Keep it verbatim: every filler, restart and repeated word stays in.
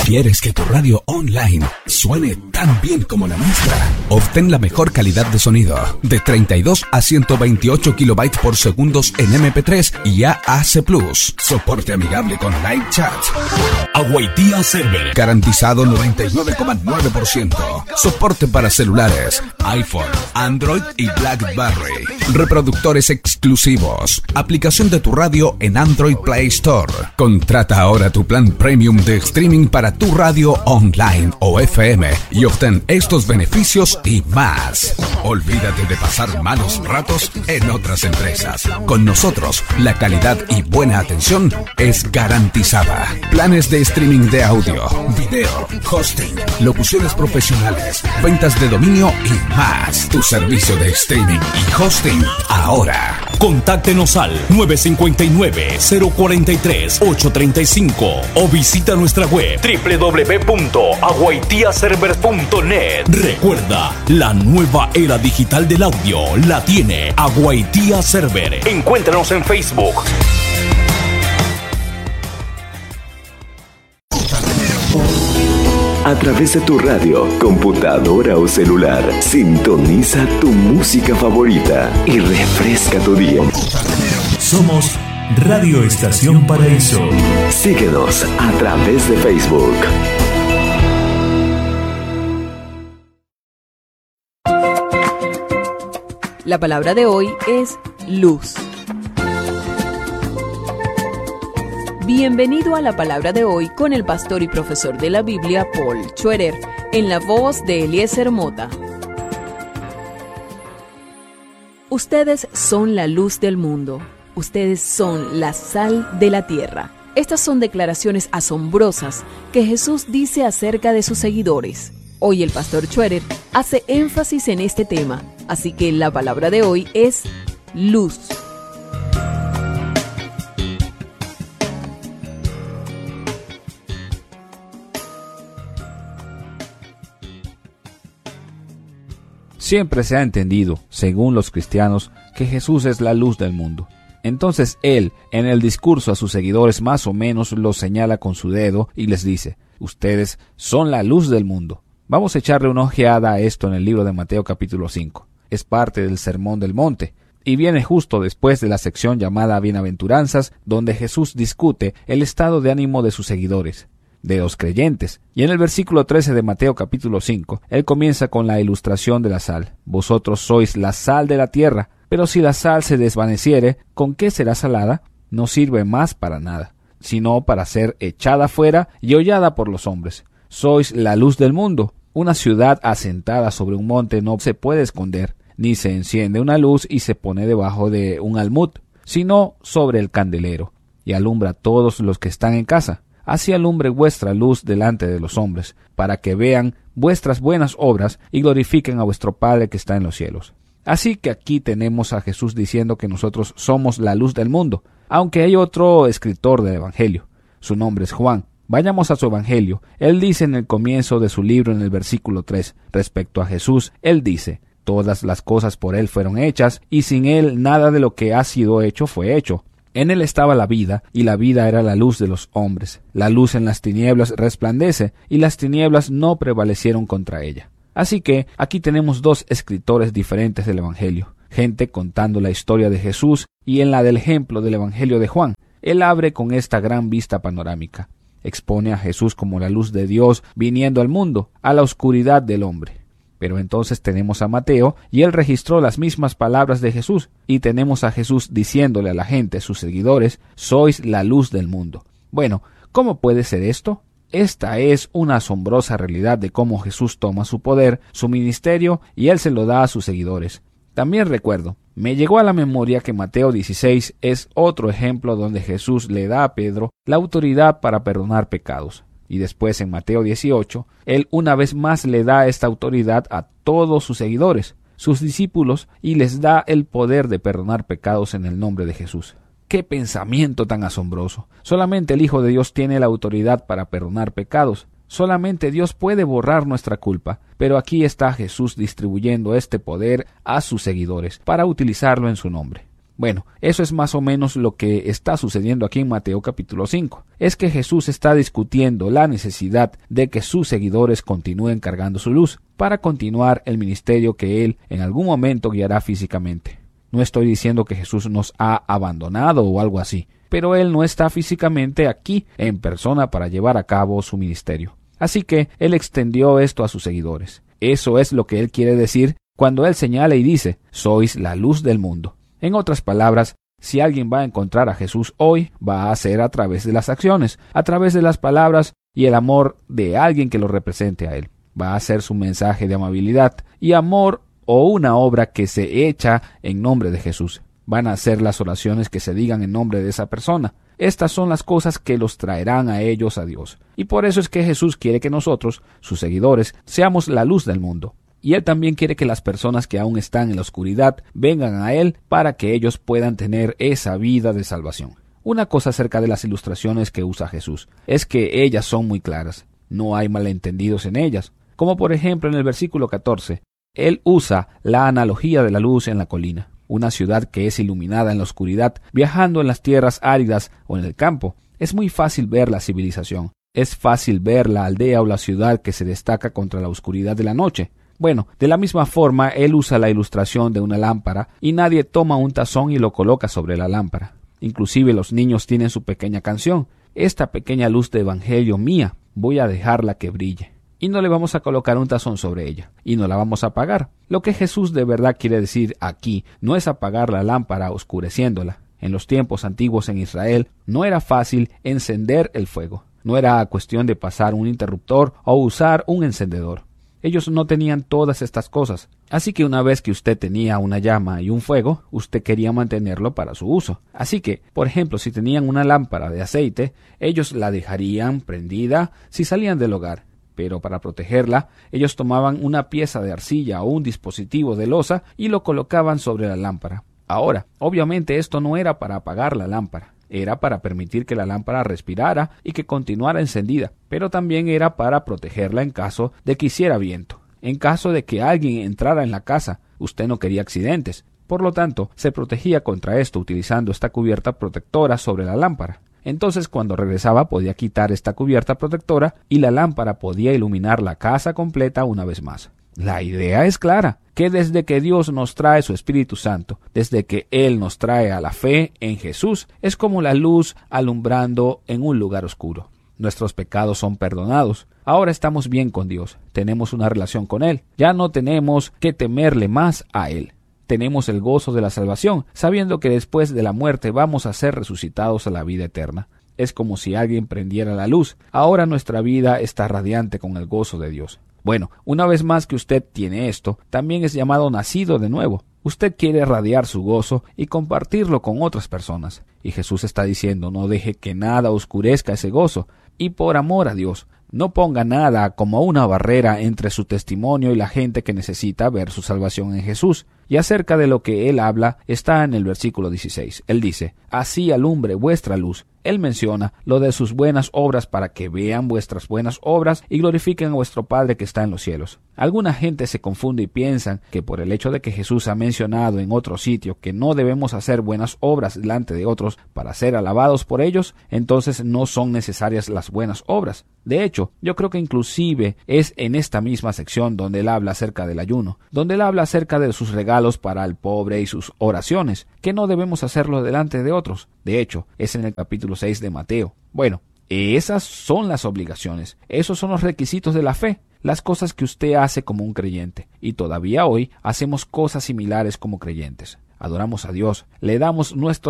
¿Quieres que tu radio online suene tan bien como la nuestra? Obtén la mejor calidad de sonido de treinta y dos a ciento veintiocho kilobytes por segundo en eme pe tres y A A C plus. Soporte amigable con live chat. Aguaitía Server. Garantizado noventa y nueve coma nueve por ciento. Soporte para celulares, iPhone, Android y BlackBerry. Reproductores exclusivos. Aplicación de tu radio en Android Play Store. Contrata ahora tu plan premium de streaming para tu radio online o F M y obtén estos beneficios y más. Olvídate de pasar malos ratos en otras empresas. Con nosotros, la calidad y buena atención es garantizada. Planes de streaming de audio, video, hosting, locuciones profesionales, ventas de dominio y más. Tu servicio de streaming y hosting ahora. Contáctenos al nueve cinco nueve, cero cuatro tres, ocho tres cinco o visita nuestra web doble u doble u doble u punto aguaitía servers punto net. Recuerda, la nueva era digital del audio la tiene Aguaitía Server. Encuéntranos en Facebook. A través de tu radio, computadora o celular, sintoniza tu música favorita y refresca tu día. Somos Radio Estación Paraíso. Síguenos a través de Facebook. La palabra de hoy es luz. Bienvenido a la palabra de hoy con el pastor y profesor de la Biblia, Paul Schroeder, en la voz de Eliezer Mota. Ustedes son la luz del mundo. Ustedes son la sal de la tierra. Estas son declaraciones asombrosas que Jesús dice acerca de sus seguidores. Hoy el pastor Schroeder hace énfasis en este tema, así que la palabra de hoy es luz. Siempre se ha entendido, según los cristianos, que Jesús es la luz del mundo. Entonces él, en el discurso a sus seguidores, más o menos los señala con su dedo y les dice: ustedes son la luz del mundo. Vamos a echarle una ojeada a esto en el libro de Mateo capítulo cinco. Es parte del Sermón del Monte y viene justo después de la sección llamada Bienaventuranzas, donde Jesús discute el estado de ánimo de sus seguidores, de los creyentes. Y en el versículo trece de Mateo capítulo cinco, él comienza con la ilustración de la sal. Vosotros sois la sal de la tierra, pero si la sal se desvaneciere, ¿con qué será salada? No sirve más para nada, sino para ser echada fuera y hollada por los hombres. Sois la luz del mundo. Una ciudad asentada sobre un monte no se puede esconder, ni se enciende una luz y se pone debajo de un almud, sino sobre el candelero, y alumbra a todos los que están en casa. Así alumbre vuestra luz delante de los hombres, para que vean vuestras buenas obras y glorifiquen a vuestro Padre que está en los cielos. Así que aquí tenemos a Jesús diciendo que nosotros somos la luz del mundo, aunque hay otro escritor del Evangelio. Su nombre es Juan. Vayamos a su Evangelio. Él dice en el comienzo de su libro, en el versículo tres, respecto a Jesús, él dice: todas las cosas por él fueron hechas, y sin él nada de lo que ha sido hecho fue hecho. En él estaba la vida, y la vida era la luz de los hombres. La luz en las tinieblas resplandece, y las tinieblas no prevalecieron contra ella. Así que aquí tenemos dos escritores diferentes del Evangelio, gente contando la historia de Jesús y en la del ejemplo del Evangelio de Juan. Él abre con esta gran vista panorámica. Expone a Jesús como la luz de Dios viniendo al mundo, a la oscuridad del hombre. Pero entonces tenemos a Mateo, y él registró las mismas palabras de Jesús, y tenemos a Jesús diciéndole a la gente, sus seguidores: sois la luz del mundo. Bueno, ¿cómo puede ser esto? Esta es una asombrosa realidad de cómo Jesús toma su poder, su ministerio, y él se lo da a sus seguidores. También recuerdo, me llegó a la memoria que Mateo dieciséis es otro ejemplo donde Jesús le da a Pedro la autoridad para perdonar pecados. Y después en Mateo dieciocho, él una vez más le da esta autoridad a todos sus seguidores, sus discípulos, y les da el poder de perdonar pecados en el nombre de Jesús. ¡Qué pensamiento tan asombroso! Solamente el Hijo de Dios tiene la autoridad para perdonar pecados. Solamente Dios puede borrar nuestra culpa, pero aquí está Jesús distribuyendo este poder a sus seguidores para utilizarlo en su nombre. Bueno, eso es más o menos lo que está sucediendo aquí en Mateo capítulo cinco. Es que Jesús está discutiendo la necesidad de que sus seguidores continúen cargando su luz para continuar el ministerio que Él en algún momento guiará físicamente. No estoy diciendo que Jesús nos ha abandonado o algo así, pero Él no está físicamente aquí en persona para llevar a cabo su ministerio. Así que Él extendió esto a sus seguidores. Eso es lo que Él quiere decir cuando Él señala y dice, sois la luz del mundo. En otras palabras, si alguien va a encontrar a Jesús hoy, va a ser a través de las acciones, a través de las palabras y el amor de alguien que lo represente a Él. Va a ser su mensaje de amabilidad y amor o una obra que se echa en nombre de Jesús. Van a ser las oraciones que se digan en nombre de esa persona. Estas son las cosas que los traerán a ellos a Dios. Y por eso es que Jesús quiere que nosotros, sus seguidores, seamos la luz del mundo. Y Él también quiere que las personas que aún están en la oscuridad vengan a Él para que ellos puedan tener esa vida de salvación. Una cosa acerca de las ilustraciones que usa Jesús es que ellas son muy claras. No hay malentendidos en ellas. Como por ejemplo en el versículo catorce, Él usa la analogía de la luz en la colina. Una ciudad que es iluminada en la oscuridad, viajando en las tierras áridas o en el campo. Es muy fácil ver la civilización. Es fácil ver la aldea o la ciudad que se destaca contra la oscuridad de la noche. Bueno, de la misma forma, Él usa la ilustración de una lámpara y nadie toma un tazón y lo coloca sobre la lámpara. Inclusive los niños tienen su pequeña canción. Esta pequeña luz de evangelio mía, voy a dejarla que brille. Y no le vamos a colocar un tazón sobre ella, y no la vamos a apagar. Lo que Jesús de verdad quiere decir aquí no es apagar la lámpara oscureciéndola. En los tiempos antiguos en Israel no era fácil encender el fuego. No era cuestión de pasar un interruptor o usar un encendedor. Ellos no tenían todas estas cosas. Así que una vez que usted tenía una llama y un fuego, usted quería mantenerlo para su uso. Así que, por ejemplo, si tenían una lámpara de aceite, ellos la dejarían prendida si salían del hogar. Pero para protegerla, ellos tomaban una pieza de arcilla o un dispositivo de loza y lo colocaban sobre la lámpara. Ahora, obviamente esto no era para apagar la lámpara. Era para permitir que la lámpara respirara y que continuara encendida, pero también era para protegerla en caso de que hiciera viento. En caso de que alguien entrara en la casa, usted no quería accidentes. Por lo tanto, se protegía contra esto utilizando esta cubierta protectora sobre la lámpara. Entonces, cuando regresaba podía quitar esta cubierta protectora y la lámpara podía iluminar la casa completa una vez más. La idea es clara, que desde que Dios nos trae su Espíritu Santo, desde que Él nos trae a la fe en Jesús, es como la luz alumbrando en un lugar oscuro. Nuestros pecados son perdonados. Ahora estamos bien con Dios, tenemos una relación con Él. Ya no tenemos que temerle más a Él. Tenemos el gozo de la salvación, sabiendo que después de la muerte vamos a ser resucitados a la vida eterna. Es como si alguien prendiera la luz. Ahora nuestra vida está radiante con el gozo de Dios. Bueno, una vez más que usted tiene esto, también es llamado nacido de nuevo. Usted quiere radiar su gozo y compartirlo con otras personas. Y Jesús está diciendo, no deje que nada oscurezca ese gozo. Y por amor a Dios, no ponga nada como una barrera entre su testimonio y la gente que necesita ver su salvación en Jesús. Y acerca de lo que Él habla está en el versículo dieciséis. Él dice, así alumbre vuestra luz. Él menciona lo de sus buenas obras para que vean vuestras buenas obras y glorifiquen a vuestro Padre que está en los cielos. Alguna gente se confunde y piensan que por el hecho de que Jesús ha mencionado en otro sitio que no debemos hacer buenas obras delante de otros para ser alabados por ellos, entonces no son necesarias las buenas obras. De hecho, yo creo que inclusive es en esta misma sección donde Él habla acerca del ayuno, donde Él habla acerca de sus regalos para el pobre y sus oraciones, que no debemos hacerlo delante de otros. De hecho, es en el capítulo seis de Mateo. Bueno, esas son las obligaciones, esos son los requisitos de la fe, las cosas que usted hace como un creyente, y todavía hoy hacemos cosas similares como creyentes. Adoramos a Dios, le damos nuestro